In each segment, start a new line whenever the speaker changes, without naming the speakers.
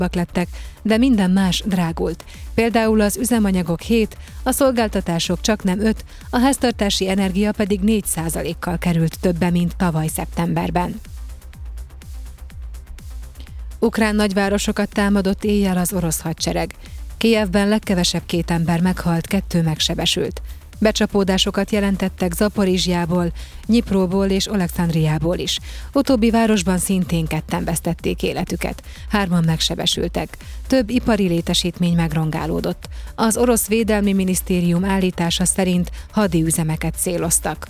olcsóbbak lettek, de minden más drágult. Például az üzemanyagok 7, a szolgáltatások csaknem 5, a háztartási energia pedig 4%-kal került többe, mint tavaly szeptemberben. Ukrán nagyvárosokat támadott éjjel az orosz hadsereg. Kijevben legkevesebb 2 ember meghalt, 2 megsebesült. Becsapódásokat jelentettek Zaporizsjából, Nyipróból és Olekszandriából is. Utóbbi városban szintén 2 vesztették életüket, 3 megsebesültek. Több ipari létesítmény megrongálódott. Az orosz védelmi minisztérium állítása szerint hadiüzemeket céloztak.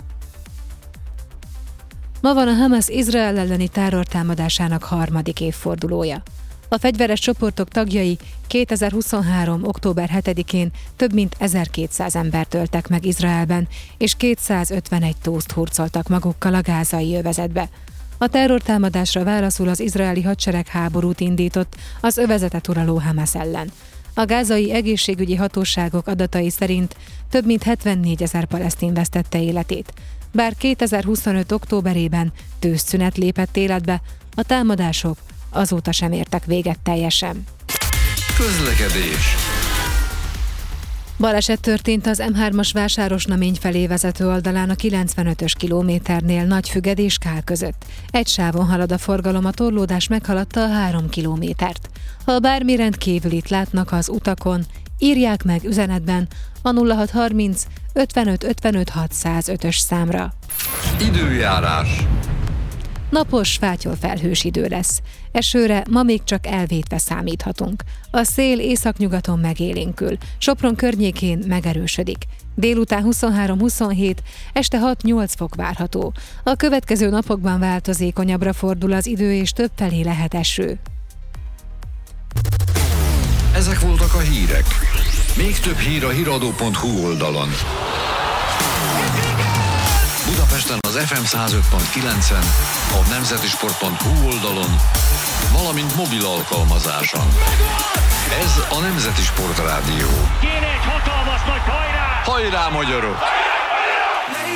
Ma van a Hamas Izrael elleni terrortámadásának 3. évfordulója. A fegyveres csoportok tagjai 2023. október 7-én több mint 1200 embert öltek meg Izraelben, és 251 tószt hurcoltak magukkal a gázai övezetbe. A terrortámadásra válaszul az izraeli hadsereg háborút indított az övezetet uraló Hamas ellen. A gázai egészségügyi hatóságok adatai szerint több mint 74 000 palesztin vesztette életét. Bár 2025. októberében tűzszünet lépett életbe, a támadások azóta sem értek véget teljesen.
Közlekedés.
Baleset történt az M3-as Vásárosnamény felé vezető oldalán a 95-ös kilométernél Nagyfüged és Kál között. Egy sávon halad a forgalom, a torlódás meghaladta a 3 kilométert. Ha bármi rendkívülit látnak az utakon, írják meg üzenetben a 0630 55 55 605-ös számra.
Időjárás.
Napos, fátyolfelhős idő lesz. Esőre ma még csak elvétve számíthatunk. A szél északnyugaton megélénkül, Sopron környékén megerősödik. Délután 23-27, este 6-8 fok várható. A következő napokban változékonyabbra fordul az idő, és többfelé lehet eső.
Ezek voltak a hírek. Még több hír a hiradó.hu oldalon. Budapesten az FM 105.9-en, a nemzetisport.hu oldalon, valamint mobil alkalmazáson. Ez a Nemzeti Sport Rádió.
Kéne egy hatalmas nagy hajrá!
Hajrá, magyarok!